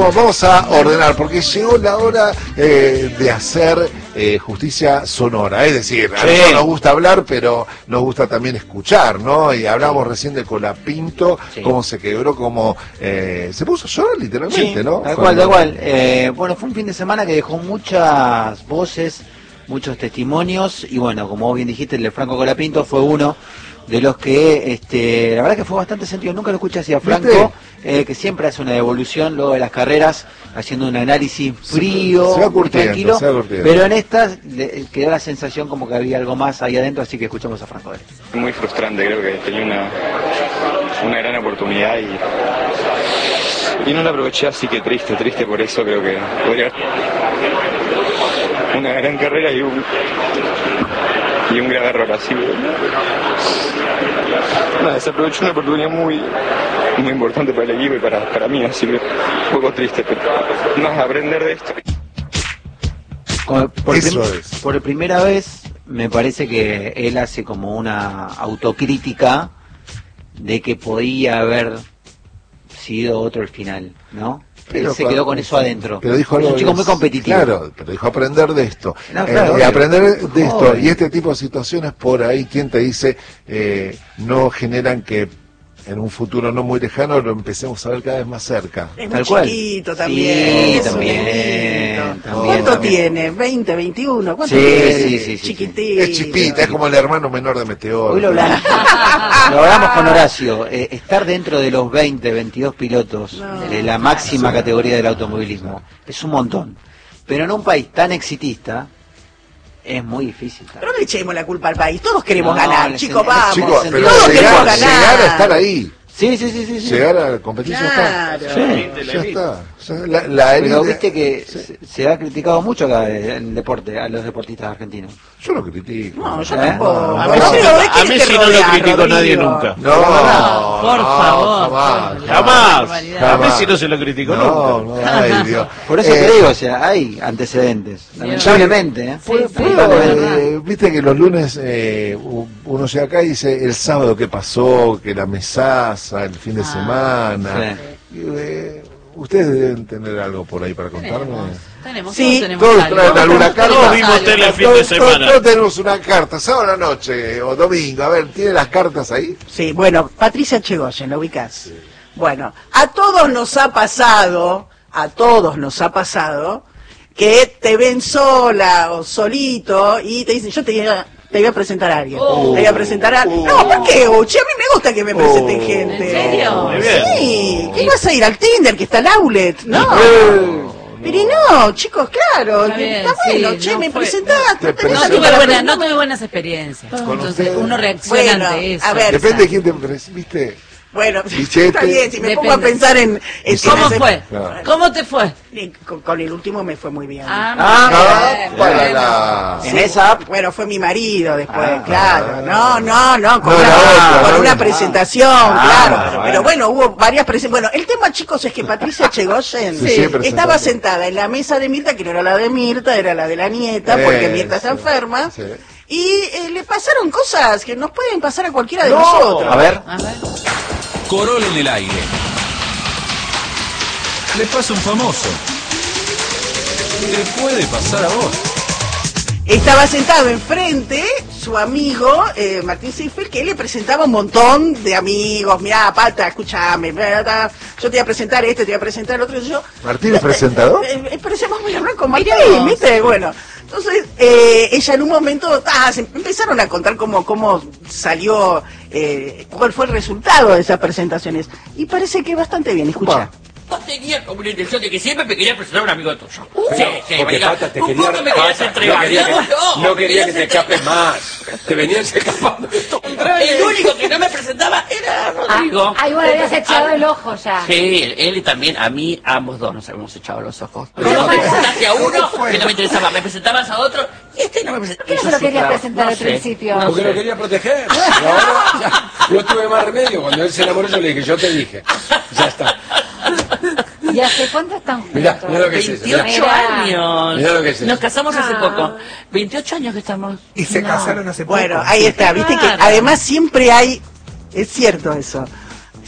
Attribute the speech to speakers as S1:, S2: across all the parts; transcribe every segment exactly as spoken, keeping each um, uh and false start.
S1: vamos, vamos a ordenar, porque llegó la hora eh, de hacer eh, justicia sonora. Es decir, a nosotros nos gusta hablar, pero nos gusta también escuchar, ¿no? Y hablamos recién de Colapinto, sí. cómo se quebró, cómo eh, se puso a llorar literalmente,
S2: sí,
S1: ¿no?
S2: Tal cual, tal cual. Eh, bueno, fue un fin de semana que dejó muchas voces, muchos testimonios, y bueno, como vos bien dijiste, el de Franco Colapinto fue uno de los que, este, la verdad que fue bastante sentido. Nunca lo escuché así a Franco, eh, que siempre hace una devolución luego de las carreras, haciendo un análisis frío,
S1: se va curtiendo,
S2: tranquilo,
S1: se va curtiendo.
S2: Pero en estas le, quedó la sensación como que había algo más ahí adentro, así que escuchamos a Franco.
S3: Muy frustrante, creo que tenía una, una gran oportunidad y, y no la aproveché, así que triste, triste por eso. Creo que podría una gran carrera y un y un gran error, así que nada, desaprovechó una oportunidad muy muy importante para el equipo y para, para mí, así que un poco triste, pero más aprender de esto.
S2: Por, por,
S1: Eso
S2: prim
S1: es.
S2: por primera vez me parece que él hace como una autocrítica de que podía haber sido otro el final, ¿no? Pero él se quedó con eso adentro.
S1: Pero dijo algo,
S2: es un chico muy competitivo.
S1: Claro, pero dijo aprender de esto.
S2: No, claro,
S1: eh, aprender de esto
S2: Joder.
S1: y este tipo de situaciones por ahí, ¿quién te dice? Eh, no generan que en un futuro no muy lejano lo empecemos a ver cada vez más cerca.
S4: Es
S2: Tal
S4: muy
S2: cual.
S4: chiquito también.
S2: Sí, también, también,
S4: ¿Cuánto
S2: también.
S4: tiene? ¿veinte, veintiuno? ¿Cuánto
S2: Sí,
S4: tiene?
S2: sí, sí, sí,
S4: Chiquitito.
S1: Es chispita, es como el hermano menor de Meteor.
S2: Hoy lo hablamos, lo hablamos con Horacio. Eh, estar dentro de los veinte, veintidós pilotos
S4: No,
S2: de la máxima
S1: sí.
S2: categoría del automovilismo es un montón. Pero en un país tan exitista es muy difícil.
S4: Pero no le echemos la culpa al país. Todos queremos
S2: No,
S4: ganar,
S2: le
S4: chicos,
S2: sen-
S4: vamos.
S1: Chicos, pero
S4: Todos
S1: llegar,
S4: queremos ganar.
S1: llegar a estar ahí,
S2: Sí, sí, sí, sí. sí.
S1: llegar a la competición,
S4: Claro.
S1: está.
S2: Sí.
S1: Ya está. Ya la, la
S2: Pero
S1: élite-
S2: viste que se, se ha criticado mucho acá en el deporte a los deportistas argentinos.
S1: Yo lo critico.
S4: No, yo
S2: ¿Eh?
S4: tampoco.
S2: A
S4: No,
S5: Messi,
S4: pero ¿de
S5: a
S4: quién te
S5: Messi no lo
S4: rodeas,
S5: criticó
S4: Rodrigo?
S5: nadie nunca.
S1: No,
S5: No,
S6: por
S1: no,
S6: favor.
S1: jamás,
S5: Jamás.
S6: barbaridad.
S5: A Messi no se lo criticó
S1: No,
S5: nunca.
S1: no, ay, Dios.
S2: Por eso
S1: Eh,
S2: te digo, o sea, hay antecedentes. Lamentablemente, ¿eh?
S1: Puedo-
S6: Sí,
S1: puedo,
S6: sí,
S1: eh,
S6: verdad.
S1: viste que los lunes eh, u- uno llega acá y dice el sábado qué pasó, que la mesaza, el fin de
S6: Ah,
S1: semana.
S2: Sí.
S1: Eh, Ustedes deben tener algo por ahí para contarme.
S6: Tenemos, tenemos,
S4: Sí,
S6: todos tenemos
S1: Todos
S6: algo.
S1: traen alguna carta.
S5: Todos vimos tele el fin de
S1: Todos- todos-
S5: semana.
S1: todos tenemos una carta, sábado a la noche o domingo. A ver, ¿tiene las cartas ahí?
S4: Sí, bueno, Patricia Chegoyen, ¿lo ubicás? Bueno, a todos nos ha pasado, a todos nos ha pasado, que te ven sola o solito y te dicen, yo te voy a, te voy a presentar a alguien.
S6: Oh.
S4: Te voy a presentar a... No, ¿por qué, Uchi? A mí me gusta que me presenten
S1: Oh.
S4: gente.
S6: ¿En serio?
S5: Muy bien.
S4: Sí, ¿qué vas a ir al Tinder que está al outlet? No. Pero no, chicos, claro,
S6: Está bien,
S4: está bueno,
S6: sí,
S4: che,
S6: no
S4: me
S6: fue-
S4: presentaste.
S1: Te
S4: tenés
S6: No
S4: algo
S6: tuve,
S4: para
S6: buena-
S4: presentar.
S6: no tuve buenas experiencias.
S1: Con
S6: Entonces
S1: usted.
S6: uno reacciona
S4: Bueno,
S6: ante eso.
S4: a ver,
S1: Depende de quién te presente, ¿viste?
S4: Bueno,
S1: Bichete.
S4: está bien, si me pongo a
S6: Depende.
S4: pensar en... en
S6: ¿Cómo
S4: en-
S6: fue?
S1: Claro.
S6: ¿Cómo te fue?
S4: Y Con, con el último me fue muy bien.
S6: Ah,
S1: Ah,
S6: bien,
S1: para
S6: bueno.
S1: la...
S2: En esa app.
S4: Bueno, fue mi marido después,
S2: Ah,
S4: claro. No, no, no, con
S1: No,
S4: una,
S1: la otra,
S4: con
S1: la
S4: una
S1: otra.
S4: presentación,
S2: Ah,
S4: claro.
S2: bueno.
S4: Pero bueno, hubo varias presentaciones. Bueno, el tema, chicos, es que Patricia Chegoyen
S1: Sí, sí, presentando.
S4: estaba sentada en la mesa de Mirta, que no era la de Mirta, era la de la nieta, porque
S1: Eh,
S4: Mirta está
S1: sí,
S4: enferma.
S1: sí.
S4: Y eh, le pasaron cosas que nos pueden pasar a cualquiera de
S1: No.
S4: nosotros.
S2: A ver.
S6: A ver.
S7: Corol en el aire. Le pasa a un famoso. Te puede pasar a vos.
S4: Estaba sentado enfrente su amigo eh, Martín Seifel, que le presentaba un montón de amigos. Mirá, Pata, escúchame, bla, bla, bla, yo te voy a presentar este, te voy a presentar el otro. Y yo,
S1: ¿Martín es presentador?
S4: Eh, eh, pero ese vamos a hablar con Martín,
S6: Mirá vos.
S4: ¿viste? Bueno, entonces eh, ella en un momento, ah, se empezaron a contar cómo, cómo salió, eh, cuál fue el resultado de esas presentaciones. Y parece que bastante bien, escucha.
S1: Opa.
S8: Vos tenías como una intención de que siempre me quería presentar a un amigo tuyo.
S9: Pero,
S8: Sí, sí,
S9: porque
S8: María,
S9: Pata te
S8: un
S9: quería,
S8: poco me querías
S9: Pata,
S8: entregar.
S9: no quería que,
S8: No,
S9: no
S8: me
S9: quería que
S8: querías
S9: te
S8: entregar.
S9: escapes más. Te venías escapando de todo.
S8: El único que no me presentaba era Rodrigo.
S10: Ahí vos le habías echado el ojo ya.
S8: Sí, él, él y también, a mí, ambos dos nos habíamos echado los ojos.
S10: ¿Cómo
S8: Pero me
S10: fue?
S8: presentaste a uno que no me interesaba, me presentabas a otro y este no me presentaba.
S10: ¿Por qué no se lo querías presentar
S8: no
S10: al
S8: sé,
S10: principio?
S8: no
S9: Porque
S8: sé.
S9: lo quería proteger. Y ahora ya, no tuve más remedio. Cuando él se enamoró, yo le dije, yo te dije. Ya está.
S10: ¿Y hace cuánto están juntos?
S9: Mirá, mirá lo que es eso.
S8: veintiocho
S10: Mirá.
S8: años.
S9: Mirá lo que es eso.
S8: Nos casamos hace
S10: Ah.
S8: poco. veintiocho años que estamos.
S11: Y se
S8: No.
S11: casaron hace poco.
S4: Bueno, ahí está, viste que
S8: Claro.
S4: además siempre hay, es cierto eso,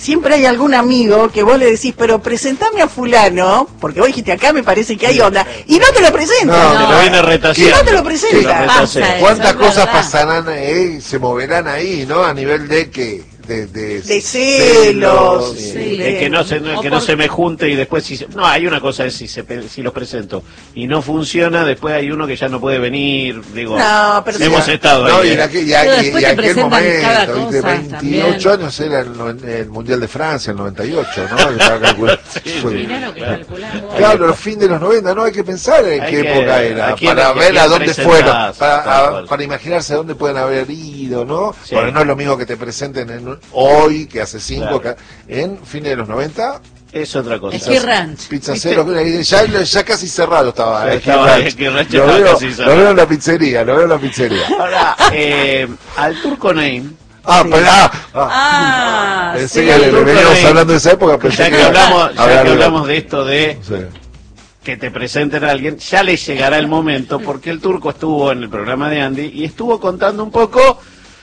S4: siempre hay algún amigo que vos le decís, pero presentame a fulano, porque vos dijiste acá me parece que hay onda, y no te lo presenta.
S1: No,
S5: Te lo viene retaseando.
S4: Y no te lo presenta.
S6: Pasa eso,
S1: ¿Cuántas
S6: es
S1: cosas
S6: verdad.
S1: pasarán, eh, se moverán ahí, ¿no? A nivel de que de, de,
S4: De celos,
S1: y-
S6: sí.
S5: Es que no se, no,
S6: O
S5: que
S6: por-
S5: no se me junte y después si se, no, hay una cosa es si se pe- si los presento y no funciona, después hay uno que ya no puede venir, digo,
S4: No, pero
S5: hemos
S4: sí.
S5: estado
S1: No,
S5: ahí.
S1: y en
S5: ¿eh?
S1: aquel, y,
S6: Pero
S1: aquel-
S6: después
S1: y
S6: te
S1: aquel
S6: presentan cada
S1: momento,
S6: cosa
S1: ¿viste? veintiocho
S6: también.
S1: años era el, no- el Mundial de Francia, el noventa y ocho, ¿no? Estaba calculando. Fue-
S6: Mirá lo que calculamos.
S1: Claro, los fines de los noventa, no hay que pensar en
S5: Hay
S1: qué
S5: que-
S1: época era,
S5: a quién-
S1: para
S5: a
S1: ver
S5: quién
S1: a dónde
S5: presentás,
S1: fueron,
S5: tal
S1: para, a-
S5: cual.
S1: para imaginarse a dónde pueden haber ido, ¿no?
S5: Sí.
S1: Porque no es lo mismo que te presenten en, hoy, que hace cinco,
S5: Claro.
S1: que- en fines de los noventa,
S5: Es otra cosa.
S6: Es que ranch.
S1: pizza
S5: ¿Viste?
S1: cero, ya, ya casi cerrado estaba. eh,
S5: Estaba,
S1: Ranch.
S5: eh, que Ranch
S1: lo,
S5: estaba
S1: veo,
S5: casi
S1: lo
S5: cerrado.
S1: veo en la pizzería, lo veo en la pizzería.
S5: Ahora, eh, al Turco Naim,
S1: Ah, pero, ah, ah.
S6: Ah,
S1: Pensé
S6: sí.
S1: que
S5: Turco
S1: veníamos
S5: Naim.
S1: hablando de esa época, pensé
S5: ya que
S1: que
S5: hablamos, ya
S1: hablar
S5: que
S1: de-
S5: hablamos de esto de
S1: Sí.
S5: que te presenten a alguien, ya le llegará el momento, porque el Turco estuvo en el programa de Andy y estuvo contando un poco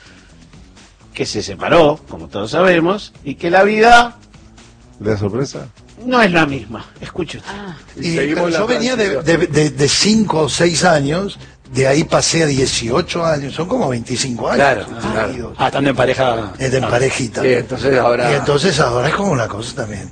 S5: que se separó, como todos sabemos, y que la vida
S1: ¿Le da sorpresa?
S5: no es la misma. Escuche usted.
S6: Ah,
S11: Y,
S9: Seguimos
S11: pero
S9: la
S11: yo venía de,
S9: transición.
S11: de, de, de cinco o seis años, de ahí pasé a dieciocho años, son como veinticinco años.
S9: Claro,
S11: seguidos,
S9: claro. Ah, estando en pareja.
S11: eh, de parejita.
S9: Sí, entonces ahora.
S11: Y entonces ahora es como una cosa también.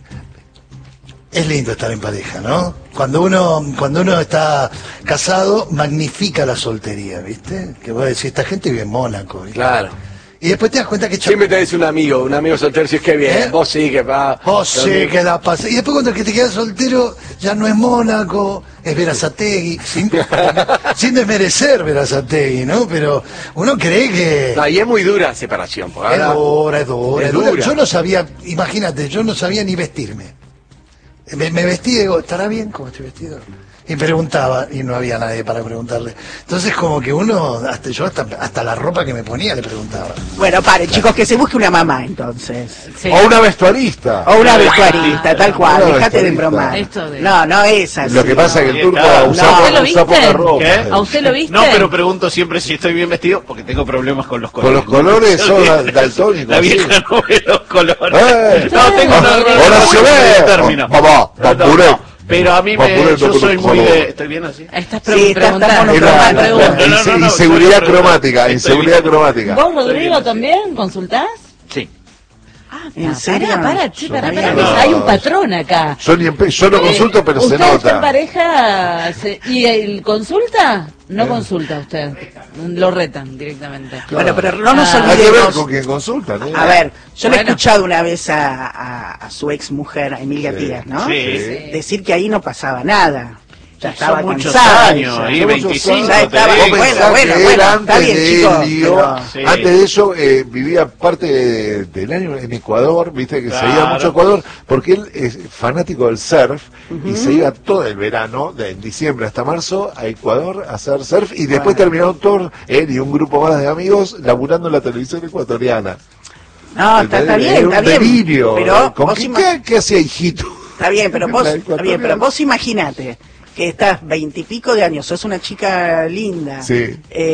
S11: Es lindo estar en pareja, ¿no? Cuando uno cuando uno está casado, magnifica la soltería, ¿viste? Que vos decís, esta gente vive en Mónaco. ¿viste?
S9: Claro.
S11: Y después te das cuenta que...
S9: Siempre te dice un amigo, un amigo soltero, si es que bien,
S11: ¿Eh?
S9: vos sí que va.
S11: Vos sí que la pasé. Y después cuando que te quedas soltero, ya no es Mónaco, es Verazategui, sin, sin desmerecer Verazategui, ¿no? Pero uno cree que...
S9: No, y es muy dura la separación. porque
S11: Es
S9: ahora-
S11: dura, es dura,
S9: es
S11: es dura.
S9: dura.
S11: Yo no sabía, imagínate, yo no sabía ni vestirme. Me, me vestí y digo, ¿estará bien cómo estoy vestido? Y preguntaba, y no había nadie para preguntarle. Entonces como que uno, hasta yo hasta, hasta la ropa que me ponía le preguntaba.
S4: Bueno, pare, chicos, que se busque una mamá entonces.
S6: sí.
S1: O una vestuarista.
S4: O una vestuarista, tal cual,
S1: Una
S4: dejate de
S1: vestuarista.
S4: bromar.
S6: Esto de-
S4: No, no es así.
S1: Lo que pasa es que el turco
S5: Está-
S1: usa,
S4: No,
S1: poca-
S6: ¿usted lo
S1: usa poca
S6: viste?
S1: ropa.
S5: ¿Qué?
S6: ¿A usted lo viste?
S5: No, pero pregunto siempre si estoy bien vestido, porque tengo problemas con los
S1: Con
S5: colores.
S1: los colores son dal- daltónicos.
S5: La vieja
S1: sí.
S5: no ve los colores.
S1: Eh,
S5: No, tengo
S1: ah,
S5: una
S1: Horacio
S5: de
S1: ve.
S5: término.
S1: Papá,
S5: No, no,
S1: papuré.
S5: no. Pero a mí me,
S1: Papuré,
S5: yo
S1: no
S5: soy
S1: con
S5: muy
S1: color.
S5: de... ¿Estoy bien así?
S6: Estás
S4: Sí,
S6: pre-
S4: está-
S6: preguntando.
S4: está
S1: Era-
S6: Pregunta, pregunta.
S5: No, no, no, no,
S1: inseguridad
S5: yo no pregunto.
S1: cromática,
S5: Estoy
S1: inseguridad
S5: bien.
S1: cromática.
S6: ¿Vos,
S5: Estoy
S6: Rodrigo,
S5: bien.
S6: también consultás?
S5: Sí.
S6: Ah,
S4: ¿En
S6: pa-
S4: serio?
S6: Pará, para, che, pará, pará,
S4: No.
S6: que hay un patrón acá.
S1: Yo, ni en pe- yo no consulto, pero se
S6: ¿Usted está en
S1: nota.
S6: pareja se- y el consulta? No consulta usted. Lo retan directamente.
S4: Bueno, pero no nos
S6: Ah.
S1: Hay que ver
S4: olvidemos.
S1: con quién consultan. ¿eh?
S4: A ver, yo le he
S6: Bueno.
S4: escuchado una vez a, a- a su ex mujer, a Emilia
S1: Sí.
S4: Tías, ¿no?
S5: Sí.
S4: Decir que ahí no pasaba nada. Ya
S5: Son
S4: estaba
S5: muchos
S4: cansada
S5: años,
S4: ella.
S5: ahí
S1: Son muchos
S5: veinticinco,
S4: años.
S5: te
S4: Ya estaba-
S5: digo.
S1: Vos
S4: bueno,
S1: pensás
S4: bueno,
S1: que
S4: bueno,
S1: él
S4: está
S1: antes
S4: bien,
S1: de
S4: chicos,
S1: él, lío,
S4: pero-
S5: Sí.
S1: antes de eso eh, vivía parte de- del año en Ecuador, viste que
S5: Claro.
S1: se iba mucho a Ecuador, porque él es fanático del surf y se iba todo el verano, de en diciembre hasta marzo, a Ecuador a hacer surf y después
S4: Bueno.
S1: terminaron todos, él y un grupo más de amigos, laburando en la televisión ecuatoriana.
S4: No, está, está bien,
S1: Era
S4: está
S1: un
S4: bien.
S1: delirio.
S4: Pero
S1: ¿Con
S4: vos
S1: qué,
S4: ima-
S1: qué- qué hacía hijito?
S4: Está bien, pero vos,
S1: La
S4: está bien,
S1: ecuatoriana.
S4: pero vos imaginate que estás veintipico de años, sos una chica linda,
S1: Sí.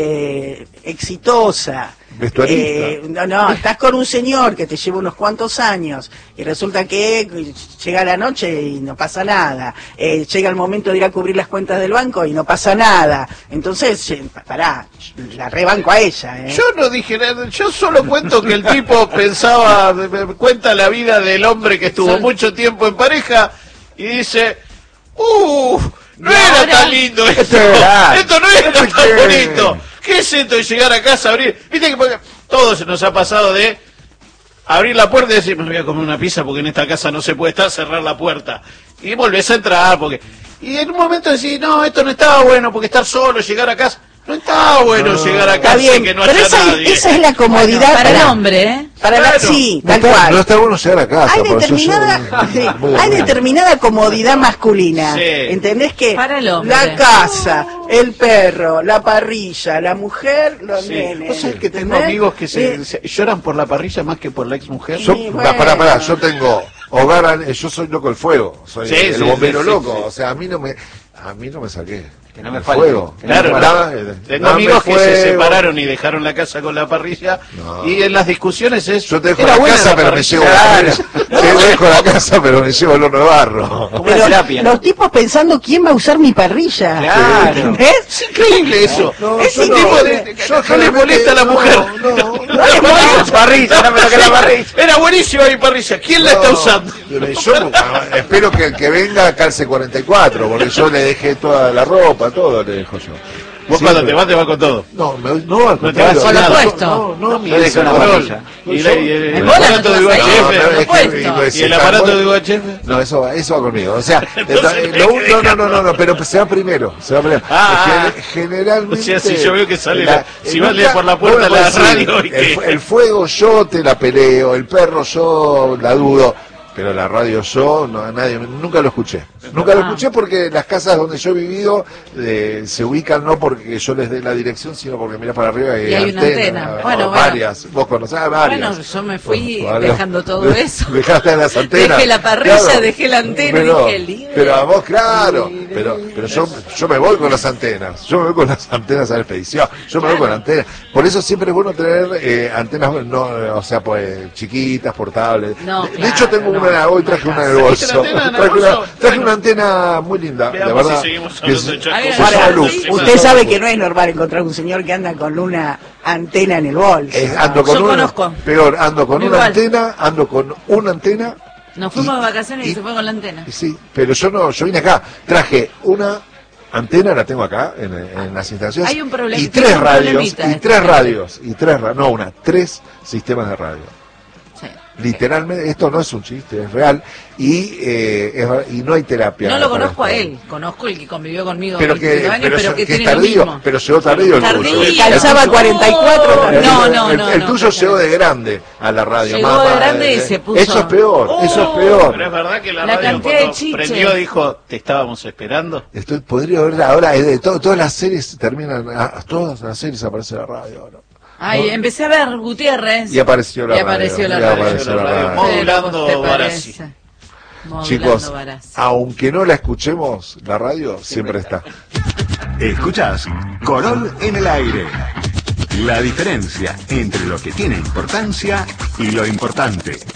S4: eh, exitosa.
S1: Vestuarista.
S4: eh, no, no, estás con un señor que te lleva unos cuantos años y resulta que llega la noche y no pasa nada. Eh, llega el momento de ir a cubrir las cuentas del banco y no pasa nada. Entonces, eh, pará, la rebanco a ella. ¿eh?
S5: Yo no dije nada, yo solo cuento que el tipo pensaba, me- me cuenta la vida del hombre que estuvo mucho tiempo en pareja y dice, uff, no
S6: Y
S5: era
S6: ahora-
S5: tan lindo esto,
S1: Esto era-
S5: esto no era
S1: ¿Esto
S5: tan
S1: qué?
S5: bonito. ¿Qué es esto de llegar a casa, abrir? Viste que porque todo se nos ha pasado de abrir la puerta y decir, me voy a comer una pizza porque en esta casa no se puede estar, cerrar la puerta. Y volvés a entrar porque... Y en un momento decís, no, esto no estaba bueno porque estar solo, llegar a casa... No estaba bueno llegar a
S4: Está
S5: casa
S4: bien,
S5: y que no
S4: pero
S5: haya
S4: esa,
S5: nadie.
S4: esa es la comodidad
S6: Para el
S4: para,
S6: hombre, ¿eh?
S4: para la,
S5: Claro.
S4: sí,
S1: No
S4: tal
S1: está,
S4: cual.
S1: no está bueno llegar a casa.
S4: Hay
S1: por eso
S4: determinada,
S1: yo-
S4: sí,
S1: Muy
S4: hay
S1: bueno.
S4: determinada comodidad masculina.
S5: Sí.
S4: ¿Entendés que
S6: Para el hombre.
S4: la casa, el perro, la parrilla, la mujer, los
S5: Sí.
S4: nenes?
S5: ¿Vos sabés que tengo
S4: ¿entendés?
S5: amigos que se,
S4: Eh,
S5: se- lloran por la parrilla más que por la ex mujer?
S1: Yo,
S4: Sí,
S1: pa- pará,
S4: bueno.
S1: pará, yo tengo hogar, an- yo soy loco del fuego, soy
S5: Sí,
S1: el
S5: sí,
S1: bombero
S5: sí, sí,
S1: loco,
S5: sí.
S1: o sea, a mí no me, a mí no me saqué.
S2: Que no me
S1: El
S2: falte.
S1: fuego.
S2: Que no me
S5: Claro,
S2: falte.
S1: Nada, eh,
S5: tengo
S1: dame
S5: amigos que se
S1: fuego.
S5: separaron y dejaron la casa con la parrilla
S1: No.
S5: y en las discusiones es
S1: Yo te dejo
S5: era
S1: la
S5: buena
S1: casa,
S5: la
S1: pero me
S5: parrilla.
S1: llevo la Te dejo la casa, pero me llevo el horno de barro.
S2: Como una
S4: Pero
S2: terapia.
S4: los tipos pensando quién va a usar mi parrilla.
S2: Claro.
S4: ¿Entendés?
S5: Es increíble eso.
S1: No,
S5: es
S1: yo
S5: un
S1: no,
S5: tipo
S1: yo-
S5: de,
S1: yo
S5: no le
S1: generalmente-
S5: molesta a la mujer.
S1: No, no, no.
S5: No le molesta.
S2: Parrilla, no, pero que la parrilla.
S5: Era buenísima mi parrilla. ¿Quién la está
S1: No,
S5: usando?
S1: pero yo ah, espero que el que venga calce cuarenta y cuatro, porque yo le dejé toda la ropa, todo le dejo yo.
S5: Vos
S1: Sí,
S5: cuando
S1: pero-
S5: te vas, te vas con todo.
S1: No, me, no, al
S5: No te vas
S1: contrario.
S5: con lo
S1: No,
S6: puesto.
S1: No, no,
S2: Yo dejé una parrilla.
S5: Y, la- y el,
S6: En
S5: el
S6: bola no
S5: aparato
S6: te
S5: de
S6: vas a ir.
S5: U H F.
S1: No, pero es que-
S6: puesto.
S1: y pues,
S5: Y el
S1: si
S5: aparato
S1: está-
S5: de U H F.
S1: No, eso va, eso va conmigo. O sea,
S5: Entonces,
S1: eh, lo- no, no, no, no, no, pero se va primero, se va primero.
S5: Ah,
S1: Gen- generalmente.
S5: o sea, si yo veo que sale la- si
S1: nunca-
S5: vale por la puerta
S1: vos me
S5: la
S1: podés decir,
S5: radio y
S1: el,
S5: que-
S1: fu- el fuego yo te la peleo, el perro yo la dudo. Pero la radio yo, no, a nadie, nunca lo escuché. Nunca lo
S6: Ah.
S1: escuché porque las casas donde yo he vivido eh, se ubican no porque yo les dé la dirección, sino porque mirás para arriba y,
S6: Y hay una antena.
S1: o
S6: Bueno, bueno.
S1: varias. Vos conocés a varias.
S6: Bueno, yo me fui
S1: Vale.
S6: dejando todo eso.
S1: Dejaste las antenas.
S6: Dejé la parrilla,
S1: Claro.
S6: dejé la antena,
S1: pero,
S6: dije libre.
S1: Pero a vos, claro. Pero, pero yo, yo me voy con las antenas. Yo me voy con las antenas a la expedición. Yo me voy con antenas. Por eso siempre es bueno tener eh, antenas, no, o sea, pues chiquitas, portables.
S6: No,
S1: de
S6: claro,
S1: hecho, tengo
S6: no.
S1: una, hoy traje una en el
S5: ¿Trajiste
S1: bolso.
S5: una antena en el
S1: Traje una,
S5: bolso?
S1: traje una antena muy linda,
S5: Veamos
S1: de verdad.
S5: si seguimos
S1: que
S5: hablando
S1: se-
S5: de Chaco.
S6: Ay,
S1: se
S6: ahora,
S1: llama
S6: sí,
S1: Luz.
S6: sí,
S4: Usted sabe que no es normal encontrar un señor que anda con una antena en el bolso.
S1: Eh, ando con
S6: Yo
S1: una,
S6: conozco.
S1: peor, ando con una
S6: Igual.
S1: antena, ando con una antena.
S6: Nos fuimos
S1: Y-
S6: de vacaciones y,
S1: y-
S6: se fue con la antena.
S1: Sí, pero yo no, yo vine acá, traje una antena, la tengo acá en, en las instalaciones.
S6: Hay un problema-
S1: y
S6: tiene
S1: tres
S6: un
S1: radios,
S6: problemita
S1: y
S6: este
S1: tres
S6: tema.
S1: radios, y tres, ra- no una, tres sistemas de radio.
S6: Sí.
S1: Literalmente, esto no es un chiste, es real, y, eh, es- y no hay terapia.
S6: No lo
S1: para
S6: conozco a
S1: esto.
S6: él, conozco el que convivió conmigo
S1: Pero
S6: veinticinco
S1: que,
S6: años,
S1: pero,
S6: pero
S1: eso-
S6: que
S1: que es
S6: tiene lo
S1: tardío,
S6: mismo.
S1: pero llegó tardío el
S6: Tardío.
S1: tuyo.
S4: Y calzaba
S1: El-
S4: cuarenta y cuatro.
S1: el-
S6: No, no,
S1: el,
S6: no,
S1: el
S6: no,
S1: tuyo
S6: no,
S1: llegó
S6: no.
S1: de grande a la radio.
S6: Llegó
S1: más-
S6: de
S1: más-
S6: grande y
S1: eh,
S6: se puso-
S1: Eso es peor, eso es
S5: Pero
S1: peor.
S5: es verdad que la,
S6: La
S5: radio
S6: cantidad de
S5: cuando
S6: chiches.
S5: prendió dijo, te estábamos esperando.
S1: Estoy, podría ver ahora, eh, de to- todas las series terminan, ah, todas las series aparece la radio ahora.
S6: Ay, empecé a ver Gutiérrez.
S1: Y apareció la
S6: Y
S1: radio.
S6: apareció la
S1: y
S6: radio.
S1: apareció la
S5: La radio.
S1: radio.
S5: Modulando
S6: Pero, ¿vos te
S5: Barassi.
S6: parece? Modulando
S1: Chicos,
S6: Barassi.
S1: aunque no la escuchemos, la radio siempre está.
S12: Escuchás Corol en el aire. La diferencia entre lo que tiene importancia y lo importante.